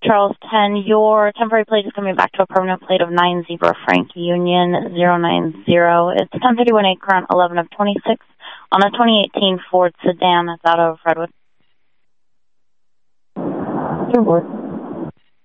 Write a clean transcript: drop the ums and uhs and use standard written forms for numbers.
Charles 10. Your temporary plate is coming back to a permanent plate of 9 Zebra Frank Union 090. It's 1031 acre on 11 of 26 on a 2018 Ford sedan that's out of Redwood. Report.